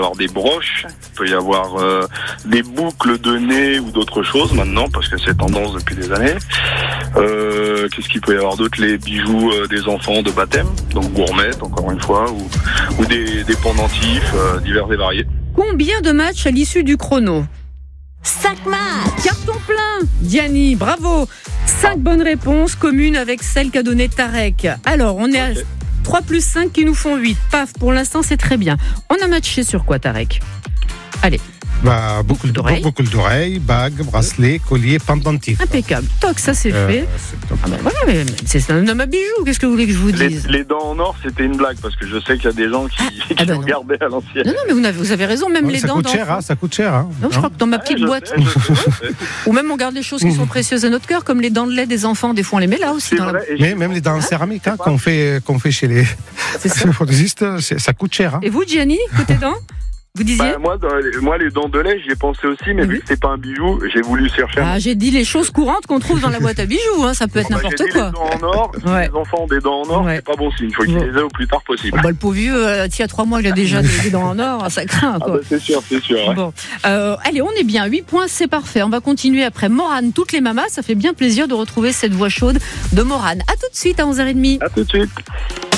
avoir des broches, il peut y avoir des boucles de nez ou d'autres choses maintenant, parce que c'est tendance depuis des années. Qu'est-ce qu'il peut y avoir d'autre? Les bijoux des enfants de baptême, donc gourmettes encore une fois, ou des pendentifs divers et variés. Combien de matchs à l'issue du chrono? 5 matchs. Carton plein, Diani, bravo. 5 bonnes réponses communes avec celle qu'a donnée Tarek. Alors, on est à 3 plus 5 qui nous font 8. Paf, pour l'instant, c'est très bien. On a matché sur quoi, Tarek? Allez. Boucle d'oreilles, bagues, bracelets, colliers, pendentifs. Impeccable. Toc, ça c'est fait. Voilà, mais c'est un homme à bijoux. Qu'est-ce que vous voulez que je vous dise? Les dents en or, c'était une blague, parce que je sais qu'il y a des gens qui regardaient à l'ancienne. Non, mais vous avez raison, même les dents. Ça coûte cher. Hein. Non, je crois que dans ma petite boîte. Ou même on garde les choses qui sont précieuses à notre cœur, comme les dents de lait des enfants. Des fois, on les met là aussi. Mais même les dents en céramique qu'on fait chez les prothésistes, ça coûte cher. Hein. Et vous, Gianni, côté dents? Vous disiez moi, les dents de lait, j'y ai pensé aussi, mais vu que c'est pas un bijou, j'ai voulu chercher. J'ai dit les choses courantes qu'on trouve dans la boîte à bijoux, hein, ça peut être n'importe quoi. Les dents en or, les enfants ont des dents en or, c'est pas bon signe, il faut qu'ils les aient au plus tard possible. Le pauvre vieux, il y a 3 mois, il a déjà des dents en or, ça craint quoi. C'est sûr. Ouais. Bon, allez, on est bien, 8 points, c'est parfait. On va continuer après Morane, toutes les mamas, ça fait bien plaisir de retrouver cette voix chaude de Morane. À tout de suite à 11h30. À tout de suite.